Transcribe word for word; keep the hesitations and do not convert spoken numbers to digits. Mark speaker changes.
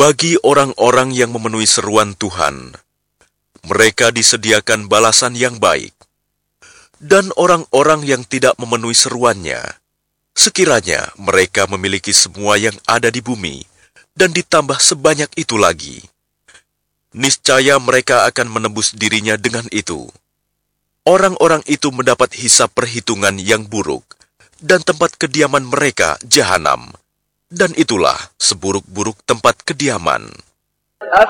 Speaker 1: Bagi orang-orang yang memenuhi seruan Tuhan, mereka disediakan balasan yang baik. Dan orang-orang yang tidak memenuhi seruannya, sekiranya mereka memiliki semua yang ada di bumi, dan ditambah sebanyak itu lagi, niscaya mereka akan menebus dirinya dengan itu. Orang-orang itu mendapat hisab perhitungan yang buruk, dan tempat kediaman mereka jahanam. Dan itulah seburuk-buruk tempat kediaman.